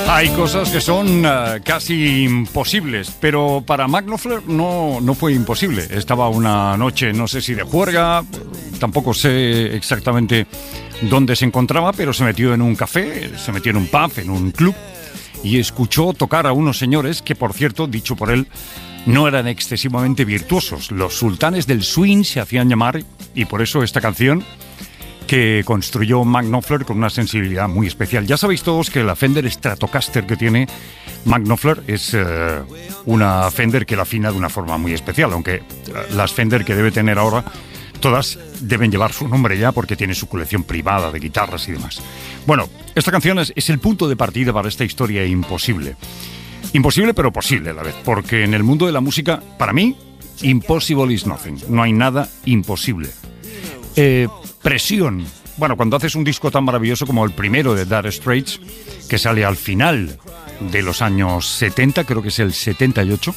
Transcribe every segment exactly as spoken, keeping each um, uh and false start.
Hay cosas que son uh, casi imposibles, pero para Mark Knopfler no, no fue imposible. Estaba una noche, no sé si de juerga, tampoco sé exactamente dónde se encontraba, pero se metió en un café, se metió en un pub, en un club, y escuchó tocar a unos señores que, por cierto, dicho por él, no eran excesivamente virtuosos. Los sultanes del swing se hacían llamar, y por eso esta canción que construyó Mark Knopfler con una sensibilidad muy especial. Ya sabéis todos que la Fender Stratocaster que tiene Mark Knopfler es uh, una Fender que la afina de una forma muy especial, aunque uh, las Fender que debe tener ahora, todas deben llevar su nombre ya porque tiene su colección privada de guitarras y demás. Bueno, esta canción es, es el punto de partida para esta historia imposible. Imposible pero posible a la vez, porque en el mundo de la música, para mí, impossible is nothing. No hay nada imposible. Eh, presión. Bueno, cuando haces un disco tan maravilloso como el primero de Dire Straits, que sale al final de los años setenta, creo que es el setenta y ocho,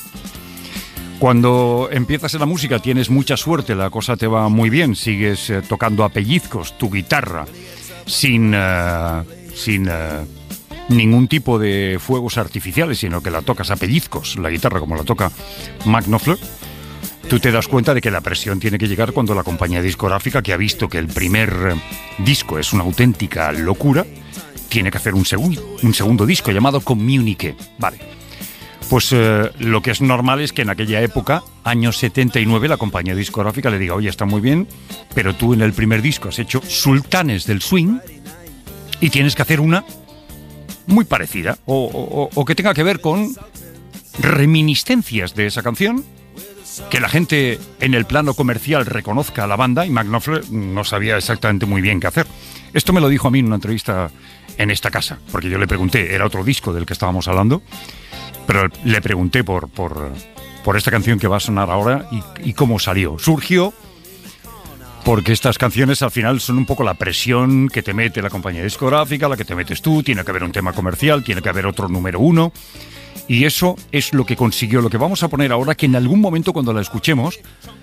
cuando empiezas en la música tienes mucha suerte, la cosa te va muy bien, sigues eh, tocando a pellizcos tu guitarra sin, uh, sin uh, ningún tipo de fuegos artificiales, sino que la tocas a pellizcos, la guitarra como la toca Mark Knopfler. Tú te das cuenta de que la presión tiene que llegar cuando la compañía discográfica, que ha visto que el primer disco es una auténtica locura, tiene que hacer un, segu- un segundo disco llamado Communique. Vale. Pues eh, lo que es normal es que en aquella época, años setenta y nueve, la compañía discográfica le diga, oye, está muy bien, pero tú en el primer disco has hecho Sultanes del Swing y tienes que hacer una muy parecida o, o, o que tenga que ver con reminiscencias de esa canción, que la gente en el plano comercial reconozca a la banda, y Mark Knopfler no sabía exactamente muy bien qué hacer. Esto me lo dijo a mí en una entrevista en esta casa, porque yo le pregunté, era otro disco del que estábamos hablando, pero le pregunté por, por, por esta canción que va a sonar ahora y, y cómo salió. Surgió porque estas canciones al final son un poco la presión que te mete la compañía discográfica, la que te metes tú, tiene que haber un tema comercial, tiene que haber otro número uno. Y eso es lo que consiguió, lo que vamos a poner ahora, que en algún momento cuando la escuchemos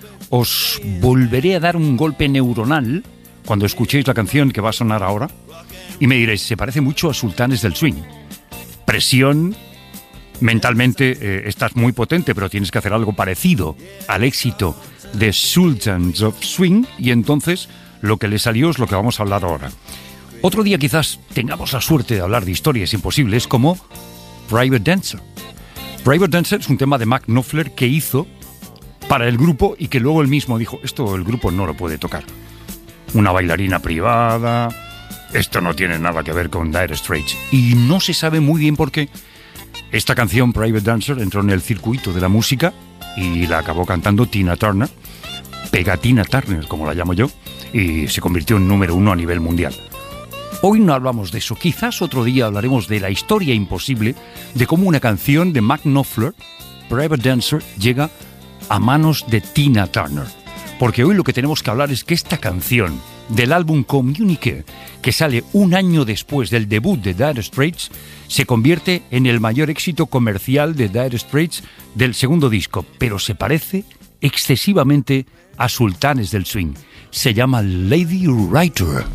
os volveré a dar un golpe neuronal cuando escuchéis la canción que va a sonar ahora y me diréis, se parece mucho a Sultanes del Swing. Presión, mentalmente eh, estás muy potente, pero tienes que hacer algo parecido al éxito de Sultans of Swing, y entonces lo que le salió es lo que vamos a hablar ahora. Otro día quizás tengamos la suerte de hablar de historias imposibles como Private Dancer. Private Dancer es un tema de Mark Knopfler que hizo para el grupo y que luego él mismo dijo, esto el grupo no lo puede tocar. Una bailarina privada, esto no tiene nada que ver con Dire Straits. Y no se sabe muy bien por qué esta canción, Private Dancer, entró en el circuito de la música y la acabó cantando Tina Turner, Pegatina Turner, como la llamo yo, y se convirtió en número uno a nivel mundial. Hoy no hablamos de eso, quizás otro día hablaremos de la historia imposible de cómo una canción de Mark Knopfler, Private Dancer, llega a manos de Tina Turner. Porque hoy lo que tenemos que hablar es que esta canción del álbum Communique, que sale un año después del debut de Dire Straits, se convierte en el mayor éxito comercial de Dire Straits del segundo disco, pero se parece excesivamente a Sultanes del Swing. Se llama Lady Writer.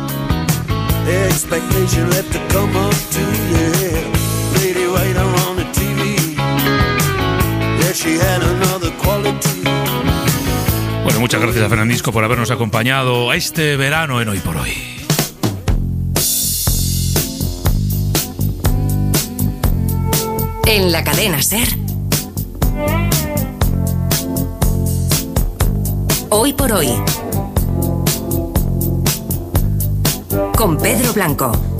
Expectation left to come up to yeah. Lady Writer on the T V. Yeah, she had another quality. Bueno, muchas gracias a Fernandisco por habernos acompañado a este verano en Hoy por Hoy. En la cadena SER. Hoy por Hoy. Con Pedro Blanco.